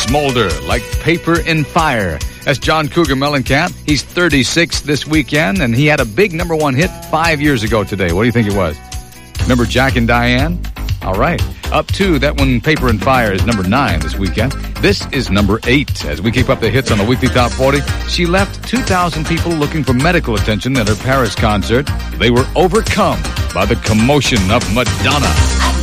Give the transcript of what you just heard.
smolder like paper in fire. That's John Cougar Mellencamp. He's 36 this weekend, and he had a big number one hit 5 years ago today. What do you think it was? Remember Jack and Diane? All right. Up 2, that one, Paper and Fire, is number 9 this weekend. This is number 8. As we keep up the hits on the weekly Top 40, she left 2,000 people looking for medical attention at her Paris concert. They were overcome by the commotion of Madonna.